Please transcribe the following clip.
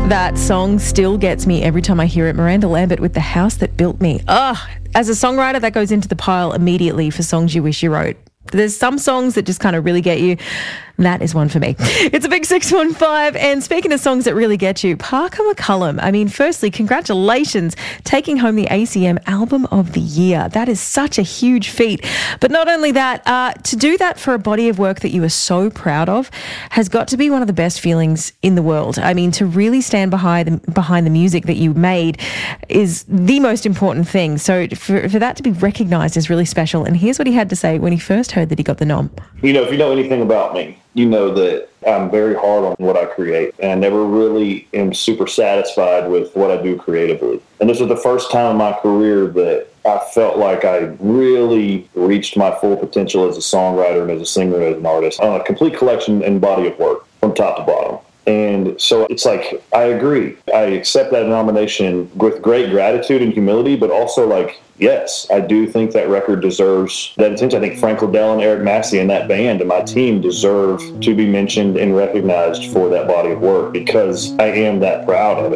That song still gets me every time I hear it. Miranda Lambert with The House That Built Me. As a songwriter, that goes into the pile immediately for songs you wish you wrote. There's some songs that just kind of really get you. That is one for me. It's a big 615. And speaking of songs that really get you, Parker McCullum. I mean, firstly, congratulations taking home the ACM Album of the Year. That is such a huge feat. But not only that, to do that for a body of work that you are so proud of has got to be one of the best feelings in the world. I mean, to really stand behind the music that you made is the most important thing. So for that to be recognised is really special. And here's what he had to say when he first heard that he got the nom. You know, if you know anything about me, you know that I'm very hard on what I create, and I never really am super satisfied with what I do creatively. And this was the first time in my career that I felt like I really reached my full potential as a songwriter and as a singer and as an artist on a complete collection and body of work from top to bottom. And so it's like, I agree. I accept that nomination with great gratitude and humility, but also like, yes, I do think that record deserves that attention. I think Frank Liddell and Eric Massey and that band and my team deserve to be mentioned and recognized for that body of work because I am that proud of it.